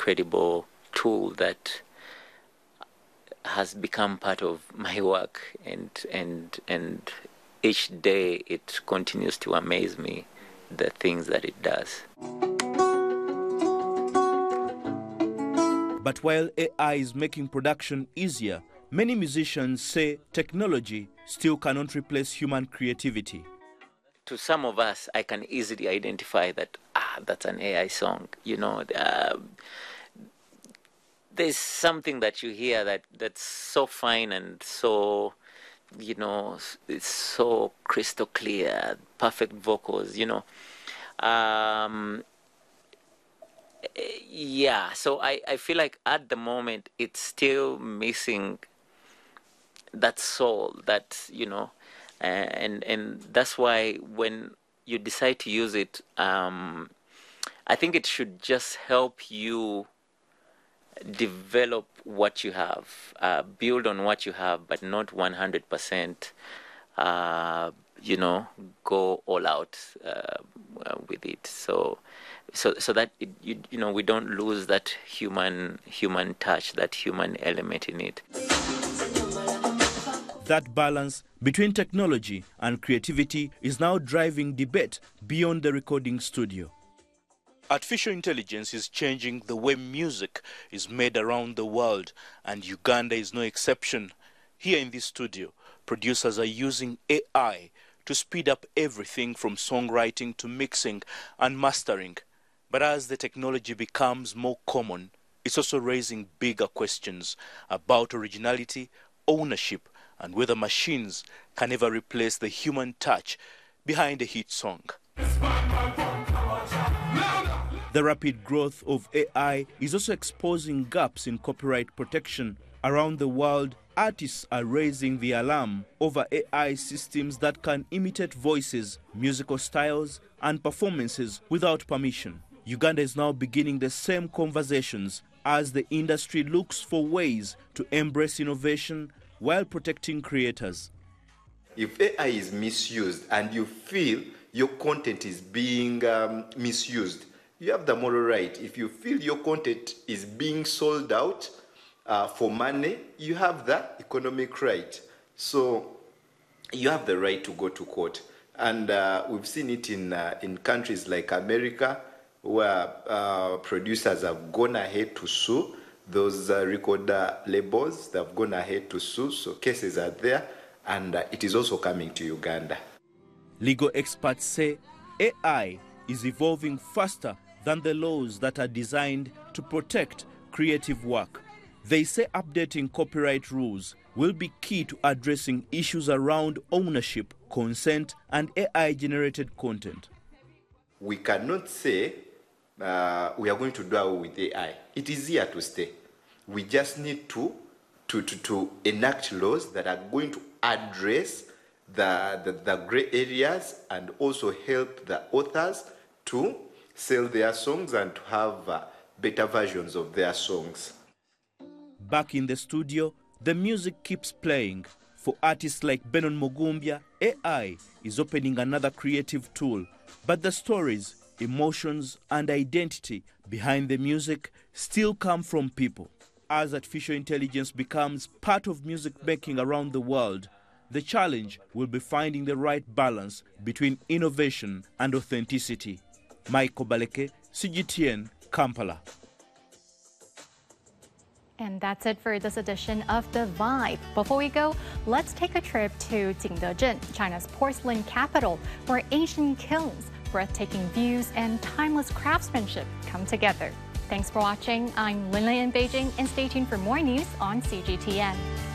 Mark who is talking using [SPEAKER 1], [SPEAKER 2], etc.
[SPEAKER 1] incredible tool that has become part of my work, and each day it continues to amaze me, the things that it does.
[SPEAKER 2] But while AI is making production easier, many musicians say technology still cannot replace human creativity.
[SPEAKER 1] To some of us, I can easily identify that, that's an AI song. You know, there's something that you hear that's so fine and so, you know, it's so crystal clear, perfect vocals, you know. Yeah, so I feel like at the moment it's still missing that soul, that, you know, and that's why when you decide to use it, I think it should just help you develop what you have, build on what you have, but not 100%, you know, go all out with it. So that you know, we don't lose that human touch, that human element in it.
[SPEAKER 2] That balance between technology and creativity is now driving debate beyond the recording studio. Artificial intelligence is changing the way music is made around the world, and Uganda is no exception. Here in this studio, producers are using AI to speed up everything from songwriting to mixing and mastering. But as the technology becomes more common, it's also raising bigger questions about originality, ownership, and whether machines can ever replace the human touch behind a hit song. The rapid growth of AI is also exposing gaps in copyright protection. Around the world, artists are raising the alarm over AI systems that can imitate voices, musical styles, and performances without permission. Uganda is now beginning the same conversations as the industry looks for ways to embrace innovation while protecting creators.
[SPEAKER 3] If AI is misused and you feel your content is being misused, you have the moral right. If you feel your content is being sold out for money, you have the economic right. So you have the right to go to court. And we've seen it in countries like America, where producers have gone ahead to sue those record labels. They've gone ahead to sue, so cases are there, and it is also coming to Uganda.
[SPEAKER 2] Legal experts say AI is evolving faster than the laws that are designed to protect creative work. They say updating copyright rules will be key to addressing issues around ownership, consent, and AI-generated content.
[SPEAKER 3] We cannot say we are going to do away with AI. It is here to stay. We just need to enact laws that are going to address the gray areas and also help the authors to sell their songs and to have better versions of their songs.
[SPEAKER 2] Back in the studio, the music keeps playing. For artists like Benon Mugumbya, AI is opening another creative tool. But the stories, emotions, and identity behind the music still come from people. As artificial intelligence becomes part of music making around the world, the challenge will be finding the right balance between innovation and authenticity. Michael Baleke, CGTN, Kampala.
[SPEAKER 4] And that's it for this edition of The Vibe. Before we go, let's take a trip to Jingdezhen, China's porcelain capital, where ancient kilns, breathtaking views, and timeless craftsmanship come together. Thanks for watching. I'm Linlei in Beijing, and stay tuned for more news on CGTN.